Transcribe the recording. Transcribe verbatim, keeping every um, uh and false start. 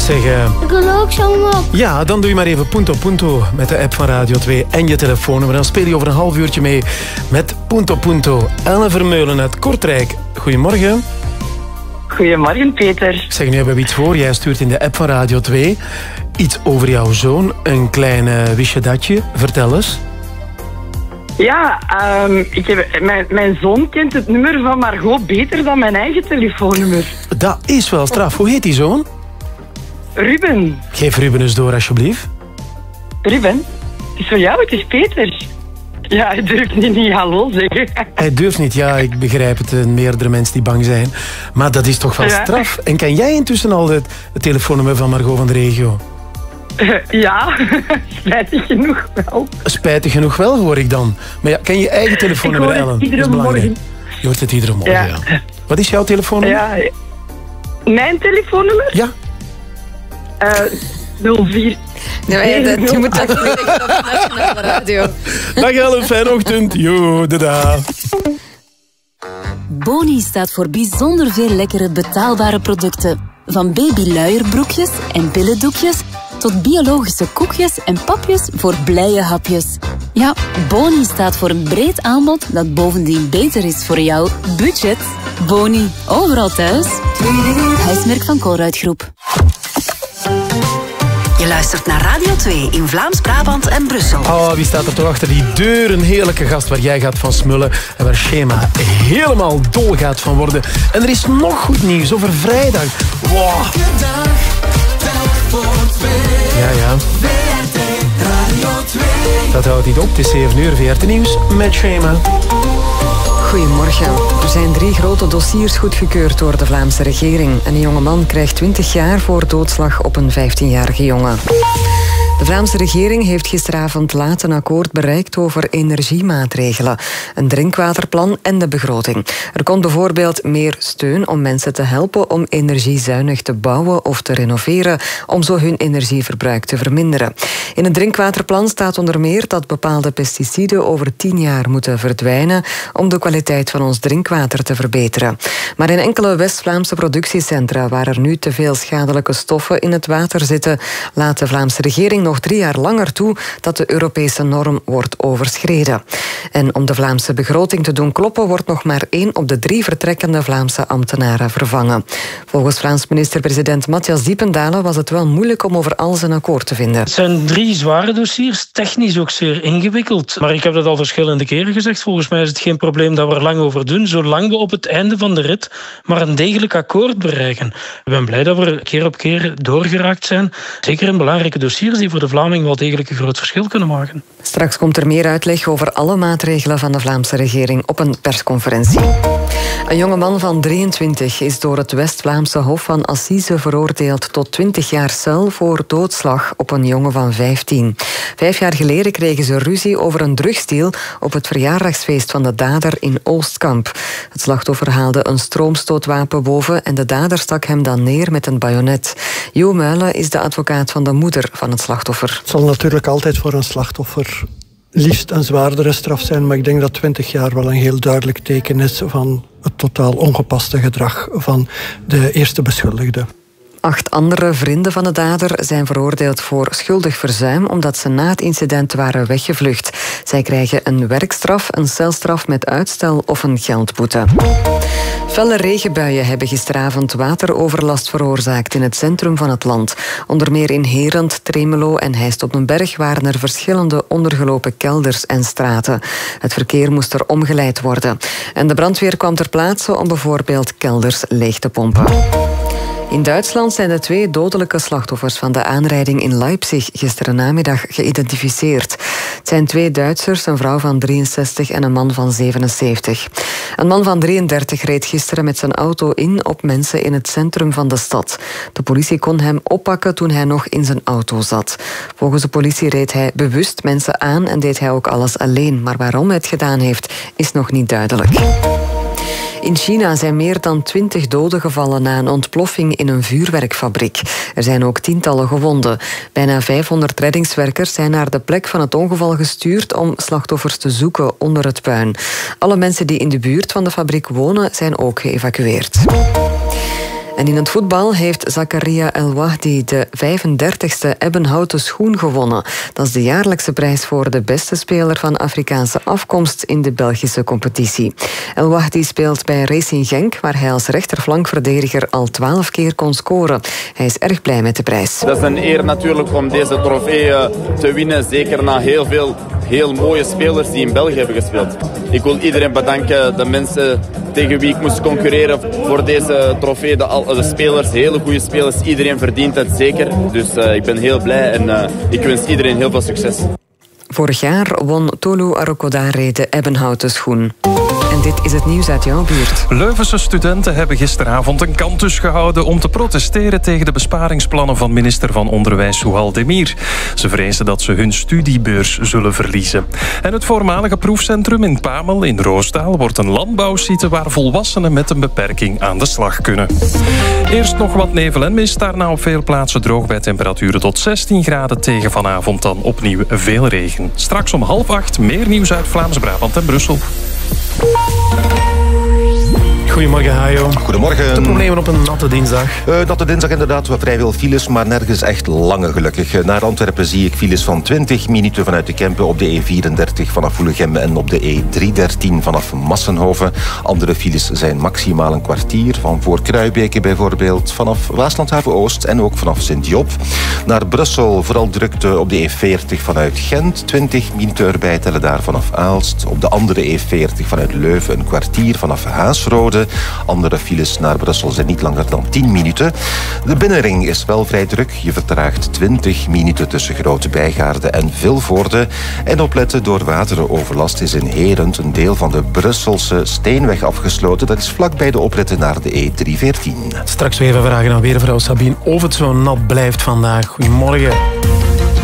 Zeg, uh... ik wil ook zo op. Ja, dan doe je maar even punto punto met de app van Radio twee en je telefoonnummer. Dan speel je over een half uurtje mee met punto punto. Ellen Vermeulen uit Kortrijk. Goedemorgen. Goedemorgen, Peter. Zeg, nu hebben we iets voor. Jij stuurt in de app van Radio twee iets over jouw zoon. Een klein uh, wist datje. Vertel eens. Ja, um, ik heb, mijn, mijn zoon kent het nummer van Margot beter dan mijn eigen telefoonnummer. Dat is wel straf. Hoe heet die zoon? Ruben. Geef Ruben eens door, alsjeblieft. Ruben, het is voor jou, het is Peter. Ja, hij durft niet, niet hallo zeggen. Hij durft niet, ja, ik begrijp het. Uh, meerdere mensen die bang zijn. Maar dat is toch wel ja. straf. En ken jij intussen al het, het telefoonnummer van Margot van de regio? Uh, ja, spijtig genoeg wel. Spijtig genoeg wel, hoor ik dan. Maar ja, ken je eigen telefoonnummer, Ellen? Ik hoor het iedere morgen. Je hoort het iedere morgen, ja. ja. Wat is jouw telefoonnummer? Ja, mijn telefoonnummer? Ja. Uh, nul vier. Nee, dat, je moet dat direct op de nationale radio. Dag Ellen, fijne ochtend. Jo, dada. Boni staat voor bijzonder veel lekkere betaalbare producten. Van babyluierbroekjes en pillendoekjes tot biologische koekjes en papjes voor blije hapjes. Ja, Boni staat voor een breed aanbod dat bovendien beter is voor jouw budget. Boni, overal thuis. Huismerk van Colruyt Groep. Je luistert naar Radio twee in Vlaams-Brabant en Brussel. Oh, wie staat er toch achter die deur? Een heerlijke gast waar jij gaat van smullen en waar Schema helemaal dol gaat van worden. En er is nog goed nieuws over vrijdag. Wow. Ja, ja. Dat houdt niet op. Het is zeven uur, V R T Nieuws met Schema. Goedemorgen. Er zijn drie grote dossiers goedgekeurd door de Vlaamse regering. Een jonge man krijgt twintig jaar voor doodslag op een vijftienjarige jongen. De Vlaamse regering heeft gisteravond laat een akkoord bereikt over energiemaatregelen, een drinkwaterplan en de begroting. Er komt bijvoorbeeld meer steun om mensen te helpen om energiezuinig te bouwen of te renoveren, om zo hun energieverbruik te verminderen. In het drinkwaterplan staat onder meer dat bepaalde pesticiden over tien jaar moeten verdwijnen om de kwaliteit van ons drinkwater te verbeteren. Maar in enkele West-Vlaamse productiecentra waar er nu te veel schadelijke stoffen in het water zitten, laat de Vlaamse regering nog drie jaar langer toe dat de Europese norm wordt overschreden. En om de Vlaamse begroting te doen kloppen, wordt nog maar één op de drie vertrekkende Vlaamse ambtenaren vervangen. Volgens Vlaams minister-president Matthias Diependalen was het wel moeilijk om over alles een akkoord te vinden. Het zijn drie zware dossiers, technisch ook zeer ingewikkeld. Maar ik heb dat al verschillende keren gezegd. Volgens mij is het geen probleem dat we er lang over doen, zolang we op het einde van de rit maar een degelijk akkoord bereiken. Ik ben blij dat we keer op keer doorgeraakt zijn. Zeker in belangrijke dossiers die voor de Vlaming wel degelijk een groot verschil kunnen maken. Straks komt er meer uitleg over alle maatregelen van de Vlaamse regering op een persconferentie. Een jonge man van drieëntwintig is door het West-Vlaamse Hof van Assise veroordeeld tot twintig jaar cel voor doodslag op een jongen van vijftien. Vijf jaar geleden kregen ze ruzie over een drugsdeal op het verjaardagsfeest van de dader in Oostkamp. Het slachtoffer haalde een stroomstootwapen boven en de dader stak hem dan neer met een bajonet. Jo Muilen is de advocaat van de moeder van het slachtoffer. Het zal natuurlijk altijd voor een slachtoffer liefst een zwaardere straf zijn, maar ik denk dat twintig jaar wel een heel duidelijk teken is van het totaal ongepaste gedrag van de eerste beschuldigde. Acht andere vrienden van de dader zijn veroordeeld voor schuldig verzuim omdat ze na het incident waren weggevlucht. Zij krijgen een werkstraf, een celstraf met uitstel of een geldboete. Felle regenbuien hebben gisteravond wateroverlast veroorzaakt in het centrum van het land. Onder meer in Herent, Tremelo en Heist op den Berg waren er verschillende ondergelopen kelders en straten. Het verkeer moest er omgeleid worden. En de brandweer kwam ter plaatse om bijvoorbeeld kelders leeg te pompen. In Duitsland zijn de twee dodelijke slachtoffers van de aanrijding in Leipzig gisteren namiddag geïdentificeerd. Het zijn twee Duitsers, een vrouw van drieënzestig en een man van zevenenzeventig. Een man van drieëndertig reed gisteren met zijn auto in op mensen in het centrum van de stad. De politie kon hem oppakken toen hij nog in zijn auto zat. Volgens de politie reed hij bewust mensen aan en deed hij ook alles alleen. Maar waarom hij het gedaan heeft, is nog niet duidelijk. In China zijn meer dan twintig doden gevallen na een ontploffing in een vuurwerkfabriek. Er zijn ook tientallen gewonden. Bijna vijfhonderd reddingswerkers zijn naar de plek van het ongeval gestuurd om slachtoffers te zoeken onder het puin. Alle mensen die in de buurt van de fabriek wonen zijn ook geëvacueerd. En in het voetbal heeft Zakaria El Wahdi de vijfendertigste ebbenhouten schoen gewonnen. Dat is de jaarlijkse prijs voor de beste speler van Afrikaanse afkomst in de Belgische competitie. El Wahdi speelt bij Racing Genk, waar hij als rechterflankverdediger al twaalf keer kon scoren. Hij is erg blij met de prijs. Dat is een eer natuurlijk om deze trofee te winnen, zeker na heel veel heel mooie spelers die in België hebben gespeeld. Ik wil iedereen bedanken, de mensen tegen wie ik moest concurreren voor deze trofee, de, de spelers, hele goede spelers, iedereen verdient het zeker. Dus uh, ik ben heel blij en uh, ik wens iedereen heel veel succes. Vorig jaar won Tolu Arokodare de ebbenhouten schoen. En dit is het nieuws uit jouw buurt. Leuvense studenten hebben gisteravond een kantus gehouden om te protesteren tegen de besparingsplannen van minister van Onderwijs Souhal Demir. Ze vrezen dat ze hun studiebeurs zullen verliezen. En het voormalige proefcentrum in Pamel in Roosdaal wordt een landbouwsite waar volwassenen met een beperking aan de slag kunnen. Eerst nog wat nevel en mist, daarna op veel plaatsen droog bij temperaturen tot zestien graden, tegen vanavond dan opnieuw veel regen. Straks om half acht meer nieuws uit Vlaams-Brabant en Brussel. Goedemorgen, Hajo. Goedemorgen. De problemen op een natte dinsdag? Uh, natte dinsdag inderdaad, we vrij veel files, maar nergens echt lange gelukkig. Naar Antwerpen zie ik files van twintig minuten vanuit de Kempen op de E vierendertig vanaf Woelegem en op de E driehonderddertien vanaf Massenhoven. Andere files zijn maximaal een kwartier, van voor Kruibeke bijvoorbeeld, vanaf Waaslandhaven Oost en ook vanaf Sint-Job. Naar Brussel vooral drukte op de E veertig vanuit Gent, twintig minuten erbij tellen daar vanaf Aalst. Op de andere E veertig vanuit Leuven een kwartier vanaf Haasrode. Andere files naar Brussel zijn niet langer dan tien minuten. De binnenring is wel vrij druk. Je vertraagt twintig minuten tussen Grote Bijgaarden en Vilvoorde. En opletten, door wateroverlast is in Herent een deel van de Brusselse Steenweg afgesloten. Dat is vlakbij de opritten naar de E driehonderdveertien. Straks weer even vragen aan weervrouw Sabine of het zo nat blijft vandaag. Goedemorgen.